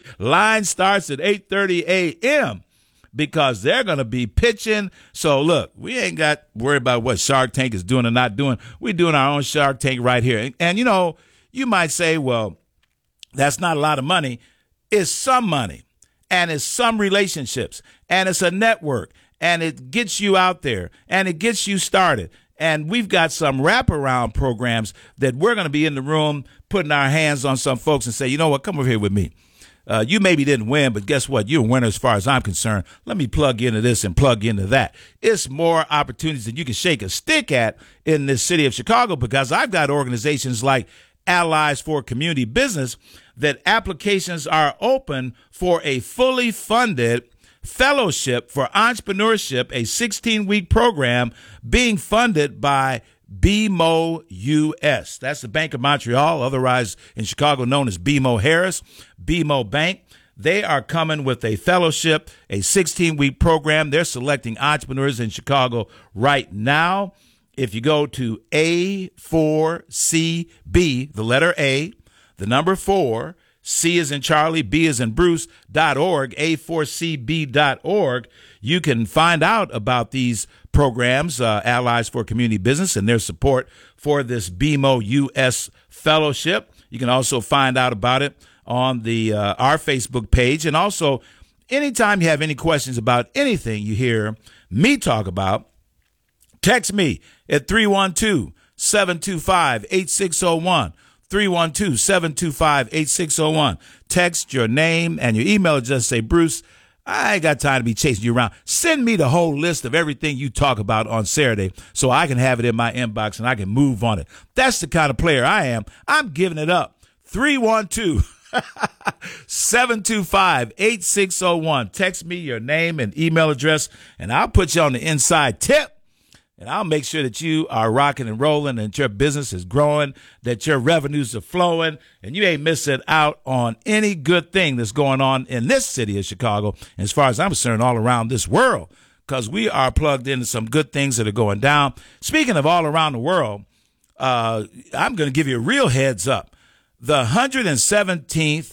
Line starts at 8:30 a.m. because they're going to be pitching. So, look, we ain't got to worry about what Shark Tank is doing or not doing. We're doing our own Shark Tank right here. And, you know, you might say, well, that's not a lot of money. It's some money, and it's some relationships, and it's a network, and it gets you out there, and it gets you started. And we've got some wraparound programs that we're going to be in the room putting our hands on some folks and say, you know what, come over here with me. You maybe didn't win, but guess what? You're a winner as far as I'm concerned. Let me plug into this and plug into that. It's more opportunities than you can shake a stick at in this city of Chicago, because I've got organizations like Allies for Community Business that applications are open for a fully funded fellowship for entrepreneurship, a 16-week program being funded by BMO US. That's the Bank of Montreal, otherwise in Chicago known as BMO Harris, BMO Bank. They are coming with a fellowship, a 16-week program. They're selecting entrepreneurs in Chicago right now. If you go to A4CB, the letter A, the number 4, C is in Charlie, B is in Bruce.org, A4CB.org, you can find out about these programs, Allies for Community Business, and their support for this BMO US Fellowship. You can also find out about it on the our Facebook page. And also, anytime you have any questions about anything you hear me talk about, text me at 312-725-8601. 312-725-8601. Text your name and your email address. Say, Bruce, I ain't got time to be chasing you around. Send me the whole list of everything you talk about on Saturday so I can have it in my inbox and I can move on it. That's the kind of player I am. I'm giving it up. 312-725-8601. Text me your name and email address, and I'll put you on the inside tip. And I'll make sure that you are rocking and rolling, and your business is growing, that your revenues are flowing, and you ain't missing out on any good thing that's going on in this city of Chicago, and as far as I'm concerned, all around this world, because we are plugged into some good things that are going down. Speaking of all around the world, I'm going to give you a real heads up. The 117th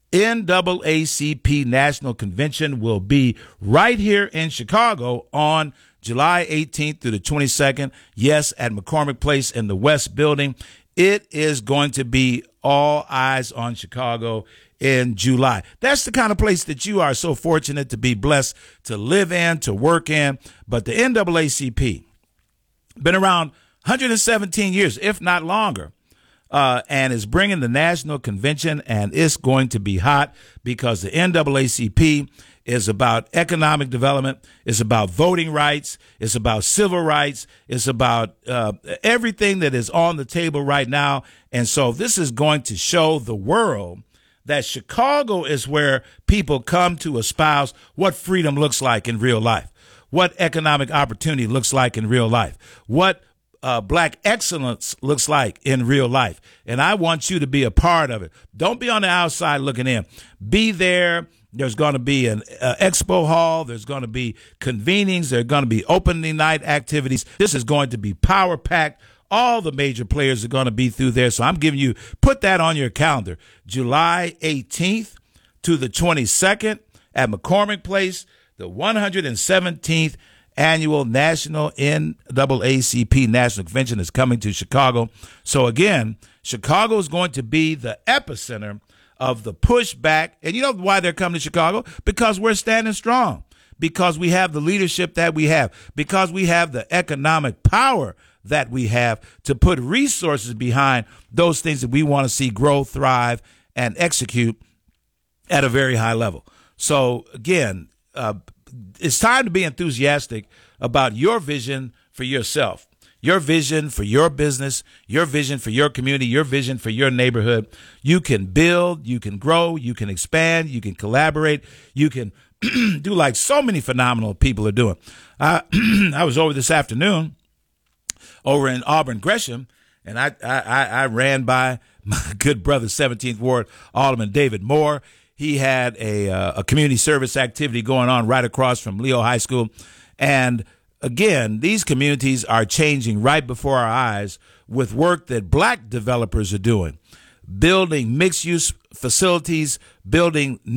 NAACP National Convention will be right here in Chicago on July 18th through the 22nd. Yes, at McCormick Place in the West Building. It is going to be all eyes on Chicago in July. That's the kind of place that you are so fortunate to be blessed to live in, to work in. But the NAACP, been around 117 years, if not longer, and is bringing the national convention, and it's going to be hot because the NAACP is about economic development. It's about voting rights. It's about civil rights. It's about everything that is on the table right now. And so this is going to show the world that Chicago is where people come to espouse what freedom looks like in real life, what economic opportunity looks like in real life, what black excellence looks like in real life. And I want you to be a part of it. Don't be on the outside looking in. Be there. There's going to be an expo hall. There's going to be convenings. There's going to be opening night activities. This is going to be power packed. All the major players are going to be through there. So I'm giving you, put that on your calendar. July 18th to the 22nd at McCormick Place, the 117th annual National NAACP National Convention is coming to Chicago. So again, Chicago is going to be the epicenter of the pushback. And you know why they're coming to Chicago? Because we're standing strong, because we have the leadership that we have, because we have the economic power that we have to put resources behind those things that we want to see grow, thrive, and execute at a very high level. So again, it's time to be enthusiastic about your vision for yourself, your vision for your business, your vision for your community, your vision for your neighborhood. You can build, you can grow, you can expand, you can collaborate, you can do like so many phenomenal people are doing. I was over this afternoon over in Auburn Gresham, and I ran by my good brother, 17th Ward Alderman David Moore. He had a community service activity going on right across from Leo High School. And again, these communities are changing right before our eyes with work that black developers are doing, building mixed-use facilities, building